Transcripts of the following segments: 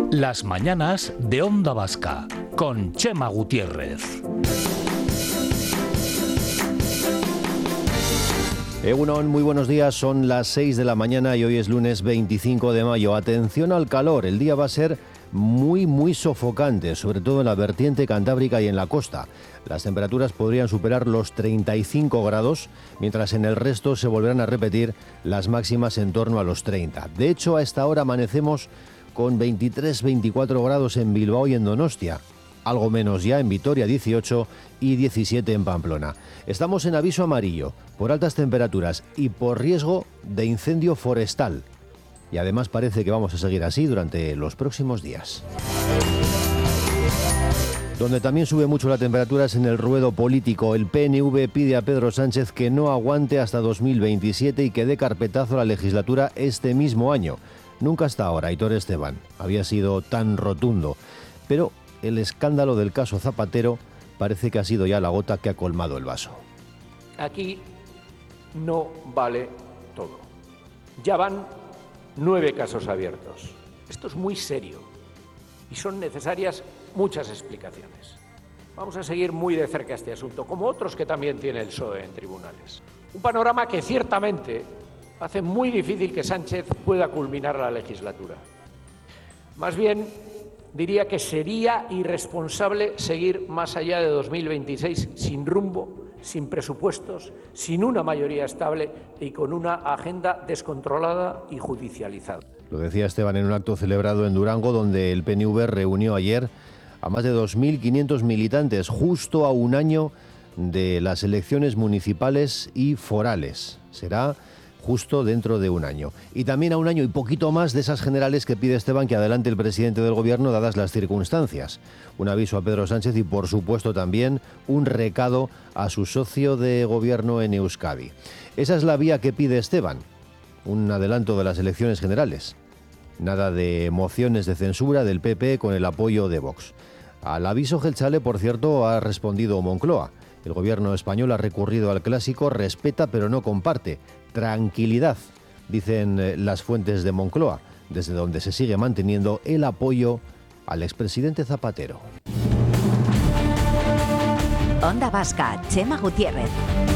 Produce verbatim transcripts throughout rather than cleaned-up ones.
Las mañanas de Onda Vasca, con Chema Gutiérrez. Egunon, muy buenos días, son las seis de la mañana y hoy es lunes veinticinco de mayo. Atención al calor, el día va a ser muy, muy sofocante, sobre todo en la vertiente cantábrica y en la costa. Las temperaturas podrían superar los treinta y cinco grados, mientras en el resto se volverán a repetir las máximas en torno a los treinta. De hecho, a esta hora amanecemos con veintitrés veinticuatro grados en Bilbao y en Donostia, algo menos ya en Vitoria dieciocho y diecisiete en Pamplona. Estamos en aviso amarillo por altas temperaturas y por riesgo de incendio forestal. Y además parece que vamos a seguir así durante los próximos días. Donde también sube mucho la temperatura es en el ruedo político. El P N V pide a Pedro Sánchez que no aguante hasta dos mil veintisiete y que dé carpetazo a la legislatura este mismo año. Nunca hasta ahora Aitor Esteban había sido tan rotundo, pero el escándalo del caso Zapatero parece que ha sido ya la gota que ha colmado el vaso. Aquí no vale todo. Ya van nueve casos abiertos. Esto es muy serio y son necesarias muchas explicaciones. Vamos a seguir muy de cerca este asunto, como otros que también tiene el P S O E en tribunales. Un panorama que ciertamente hace muy difícil que Sánchez pueda culminar la legislatura. Más bien, diría que sería irresponsable seguir más allá de dos mil veintiséis sin rumbo, sin presupuestos, sin una mayoría estable y con una agenda descontrolada y judicializada. Lo decía Esteban en un acto celebrado en Durango, donde el P N V reunió ayer a más de dos mil quinientos militantes, justo a un año de las elecciones municipales y forales. Será justo dentro de un año. Y también a un año y poquito más de esas generales que pide Esteban que adelante el presidente del gobierno dadas las circunstancias. Un aviso a Pedro Sánchez y, por supuesto, también un recado a su socio de gobierno en Euskadi. Esa es la vía que pide Esteban. Un adelanto de las elecciones generales. Nada de mociones de censura del P P con el apoyo de Vox. Al aviso Geltzale, por cierto, ha respondido Moncloa. El gobierno español ha recurrido al clásico respeta pero no comparte. Tranquilidad, dicen las fuentes de Moncloa, desde donde se sigue manteniendo el apoyo al expresidente Zapatero. Onda Vasca, Chema Gutiérrez.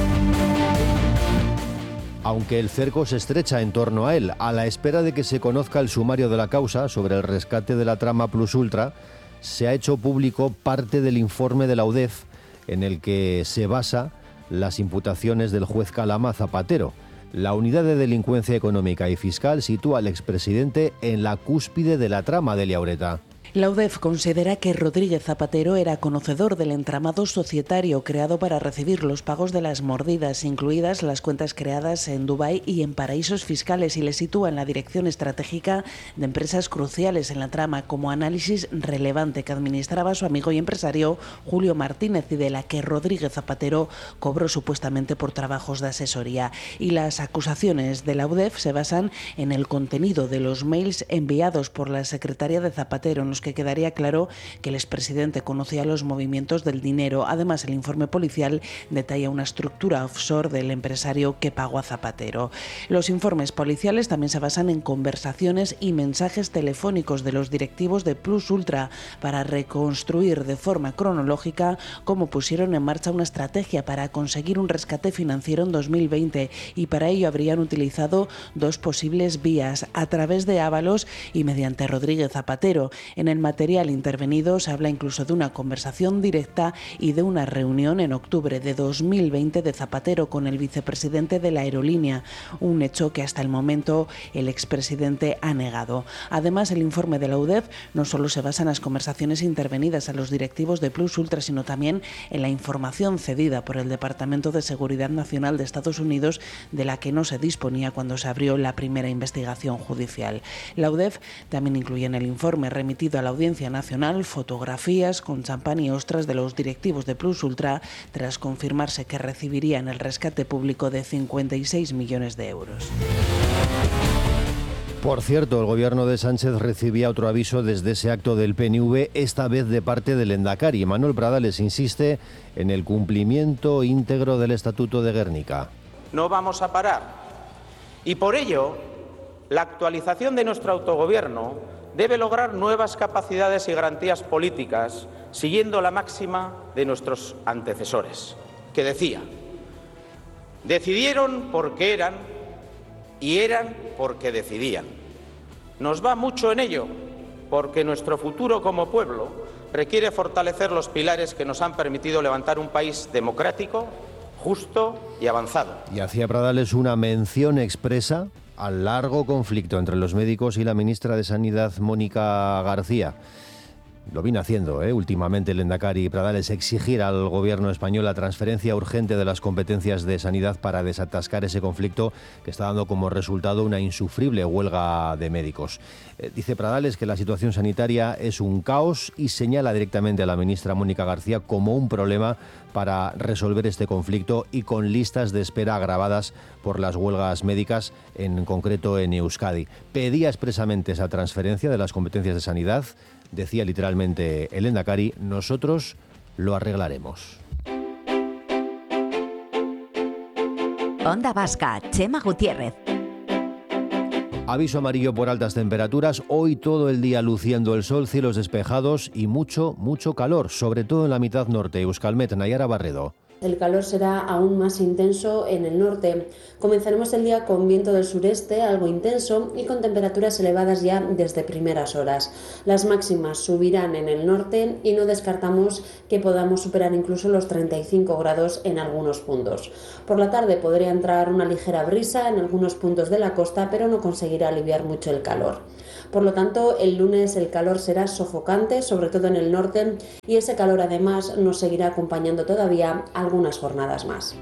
Aunque el cerco se estrecha en torno a él, a la espera de que se conozca el sumario de la causa sobre el rescate de la trama Plus Ultra, se ha hecho público parte del informe de la U D E F en el que se basa las imputaciones del juez Calama Zapatero. La Unidad de Delincuencia Económica y Fiscal sitúa al expresidente en la cúspide de la trama de Liaureta. La U D E F considera que Rodríguez Zapatero era conocedor del entramado societario creado para recibir los pagos de las mordidas, incluidas las cuentas creadas en Dubái y en paraísos fiscales, y le sitúa en la dirección estratégica de empresas cruciales en la trama, como análisis relevante que administraba su amigo y empresario Julio Martínez y de la que Rodríguez Zapatero cobró supuestamente por trabajos de asesoría. Y las acusaciones de la U D E F se basan en el contenido de los mails enviados por la secretaria de Zapatero, en los que quedaría claro que el expresidente conocía los movimientos del dinero. Además, el informe policial detalla una estructura offshore del empresario que pagó a Zapatero. Los informes policiales también se basan en conversaciones y mensajes telefónicos de los directivos de Plus Ultra para reconstruir de forma cronológica cómo pusieron en marcha una estrategia para conseguir un rescate financiero en dos mil veinte, y para ello habrían utilizado dos posibles vías: a través de Ábalos y mediante Rodríguez Zapatero. En el material intervenido se habla incluso de una conversación directa y de una reunión en octubre de dos mil veinte de Zapatero con el vicepresidente de la aerolínea, un hecho que hasta el momento el expresidente ha negado. Además, el informe de la U D E F no solo se basa en las conversaciones intervenidas a los directivos de Plus Ultra, sino también en la información cedida por el Departamento de Seguridad Nacional de Estados Unidos, de la que no se disponía cuando se abrió la primera investigación judicial. La U D E F también incluye en el informe remitido a la Audiencia Nacional fotografías con champán y ostras de los directivos de Plus Ultra tras confirmarse que recibirían el rescate público de cincuenta y seis millones de euros. Por cierto, el gobierno de Sánchez recibía otro aviso desde ese acto del P N V, esta vez de parte del Endacari. Manuel Pradales insiste en el cumplimiento íntegro del Estatuto de Gernika. No vamos a parar. Y por ello, la actualización de nuestro autogobierno debe lograr nuevas capacidades y garantías políticas, siguiendo la máxima de nuestros antecesores, que decía: decidieron porque eran y eran porque decidían. Nos va mucho en ello, porque nuestro futuro como pueblo requiere fortalecer los pilares que nos han permitido levantar un país democrático, justo y avanzado. Y hacía Pradales una mención expresa al largo conflicto entre los médicos y la ministra de Sanidad, Mónica García. Lo viene haciendo ¿eh? últimamente el lehendakari Pradales, exigir al gobierno español la transferencia urgente de las competencias de sanidad para desatascar ese conflicto que está dando como resultado una insufrible huelga de médicos. Eh, dice Pradales que la situación sanitaria es un caos y señala directamente a la ministra Mónica García como un problema para resolver este conflicto, y con listas de espera agravadas por las huelgas médicas, en concreto en Euskadi. Pedía expresamente esa transferencia de las competencias de sanidad. Decía literalmente el lehendakari: nosotros lo arreglaremos. Onda Vasca, Chema Gutiérrez. Aviso amarillo por altas temperaturas. Hoy todo el día luciendo el sol, cielos despejados y mucho, mucho calor, sobre todo en la mitad norte. Euskalmet, Nayara Barredo. El calor será aún más intenso en el norte. Comenzaremos el día con viento del sureste, algo intenso, y con temperaturas elevadas ya desde primeras horas. Las máximas subirán en el norte y no descartamos que podamos superar incluso los treinta y cinco grados en algunos puntos. Por la tarde podría entrar una ligera brisa en algunos puntos de la costa, pero no conseguirá aliviar mucho el calor. Por lo tanto, el lunes el calor será sofocante, sobre todo en el norte, y ese calor además nos seguirá acompañando todavía algunas jornadas más.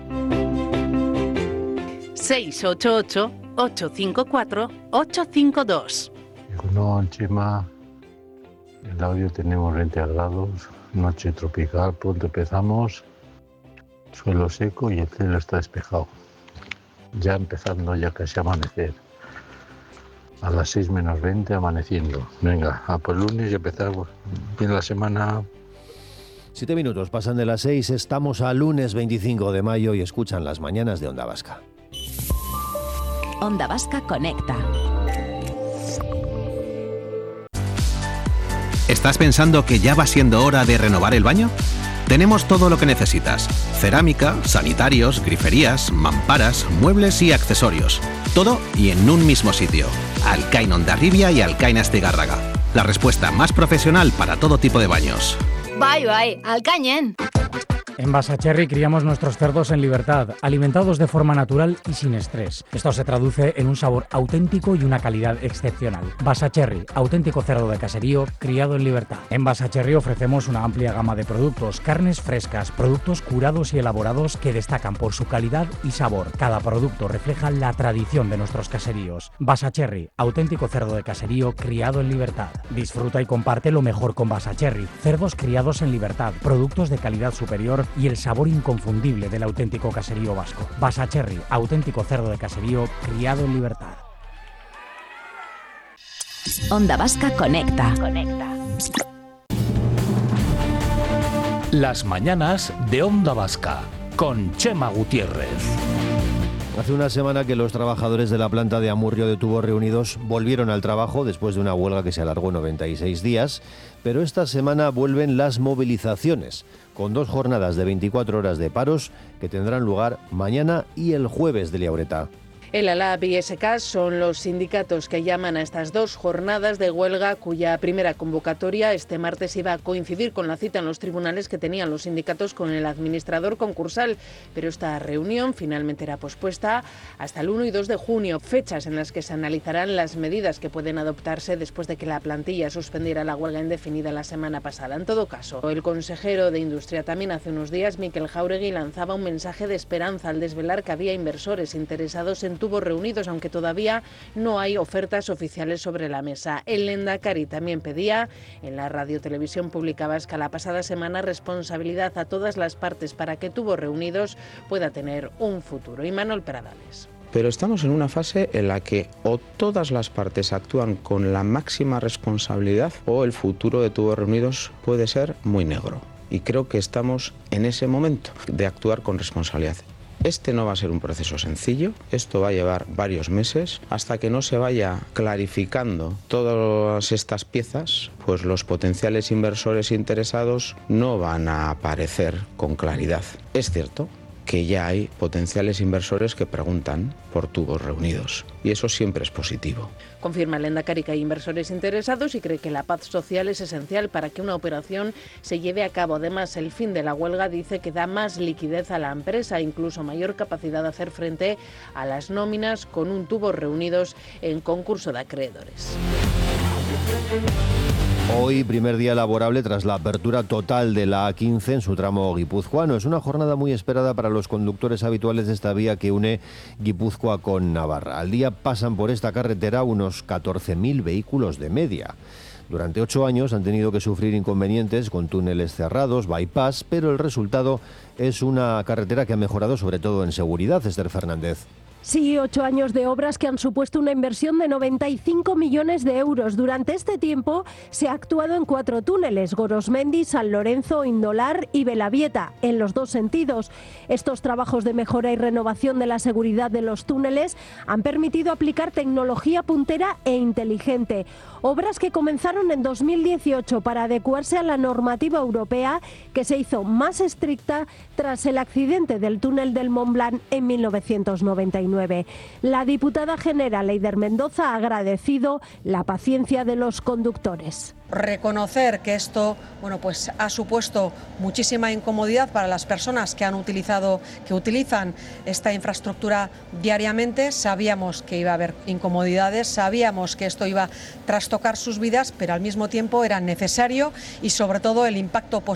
seis ocho ocho, ocho cinco cuatro, ocho cinco dos. No, Chema, el audio tenemos veinte grados, noche tropical, pronto empezamos, suelo seco y el cielo está despejado. Ya empezando, ya casi a amanecer. A las seis menos veinte amaneciendo. Venga, a por el lunes y empezar bien la semana. Siete minutos pasan de las seis, estamos a lunes veinticinco de mayo y escuchan las mañanas de Onda Vasca. Onda Vasca conecta. ¿Estás pensando que ya va siendo hora de renovar el baño? Tenemos todo lo que necesitas: cerámica, sanitarios, griferías, mamparas, muebles y accesorios. Todo y en un mismo sitio. Alcain Hondarribia y Alcain Astigarraga. La respuesta más profesional para todo tipo de baños. Bye bye, Alcañen. En Basacherry criamos nuestros cerdos en libertad, alimentados de forma natural y sin estrés. Esto se traduce en un sabor auténtico y una calidad excepcional. Basacherry, auténtico cerdo de caserío criado en libertad. En Basacherry ofrecemos una amplia gama de productos, carnes frescas, productos curados y elaborados que destacan por su calidad y sabor. Cada producto refleja la tradición de nuestros caseríos. Basacherry, auténtico cerdo de caserío criado en libertad. Disfruta y comparte lo mejor con Basacherry. Cerdos criados en libertad, productos de calidad superior y el sabor inconfundible del auténtico caserío vasco. Basacherry, auténtico cerdo de caserío criado en libertad. Onda Vasca conecta. Conecta. Las mañanas de Onda Vasca con Chema Gutiérrez. Hace una semana que los trabajadores de la planta de Amurrio de Tubos Reunidos volvieron al trabajo después de una huelga que se alargó noventa y seis días, pero esta semana vuelven las movilizaciones, con dos jornadas de veinticuatro horas de paros que tendrán lugar mañana y el jueves de Liaureta. El ALAB y S K son los sindicatos que llaman a estas dos jornadas de huelga, cuya primera convocatoria este martes iba a coincidir con la cita en los tribunales que tenían los sindicatos con el administrador concursal. Pero esta reunión finalmente era pospuesta hasta el uno y dos de junio, fechas en las que se analizarán las medidas que pueden adoptarse después de que la plantilla suspendiera la huelga indefinida la semana pasada. En todo caso, el consejero de Industria también hace unos días, Mikel Jauregui, lanzaba un mensaje de esperanza al desvelar que había inversores interesados en Tubos Reunidos, aunque todavía no hay ofertas oficiales sobre la mesa. El lehendakari también pedía en la Radio Televisión Pública Vasca la pasada semana responsabilidad a todas las partes para que Tubos Reunidos pueda tener un futuro. Y Manuel Pradales. Pero estamos en una fase en la que o todas las partes actúan con la máxima responsabilidad o el futuro de Tubos Reunidos puede ser muy negro. Y creo que estamos en ese momento de actuar con responsabilidad. Este no va a ser un proceso sencillo, esto va a llevar varios meses. Hasta que no se vaya clarificando todas estas piezas, pues los potenciales inversores interesados no van a aparecer con claridad. Es cierto que ya hay potenciales inversores que preguntan por tubos reunidos, y eso siempre es positivo. Confirma el Lehendakari que hay inversores interesados y cree que la paz social es esencial para que una operación se lleve a cabo. Además, el fin de la huelga dice que da más liquidez a la empresa, incluso mayor capacidad de hacer frente a las nóminas con un tubos reunidos en concurso de acreedores. Hoy, primer día laborable tras la apertura total de la A quince en su tramo guipuzcoano. Es una jornada muy esperada para los conductores habituales de esta vía que une Guipúzcoa con Navarra. Al día pasan por esta carretera unos catorce mil vehículos de media. Durante ocho años han tenido que sufrir inconvenientes con túneles cerrados, bypass, pero el resultado es una carretera que ha mejorado sobre todo en seguridad. Esther Fernández. Sí, ocho años de obras que han supuesto una inversión de noventa y cinco millones de euros. Durante este tiempo se ha actuado en cuatro túneles, Gorosmendi, San Lorenzo, Indolar y Belavieta, en los dos sentidos. Estos trabajos de mejora y renovación de la seguridad de los túneles han permitido aplicar tecnología puntera e inteligente. Obras que comenzaron en dos mil dieciocho para adecuarse a la normativa europea, que se hizo más estricta tras el accidente del túnel del Mont Blanc en mil novecientos noventa y nueve. La diputada general Eider Mendoza ha agradecido la paciencia de los conductores. Reconocer que esto, bueno, pues ha supuesto muchísima incomodidad para las personas que han utilizado, que utilizan esta infraestructura diariamente. Sabíamos que iba a haber incomodidades, sabíamos que esto iba a trastocar sus vidas, pero al mismo tiempo era necesario y sobre todo el impacto positivo